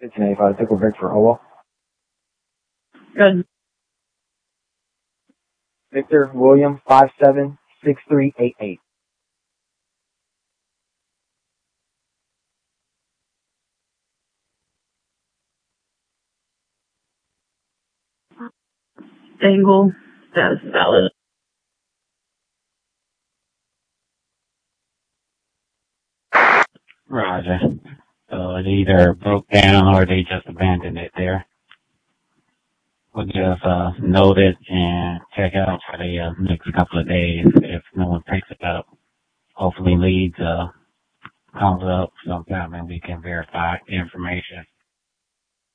1585, take a break for Owa. Good. Victor William 576388. Angle. That's valid. Roger. So it either broke down or they just abandoned it there. We'll just note it and check out for the next couple of days if no one picks it up. Hopefully leads comes up sometime and we can verify information.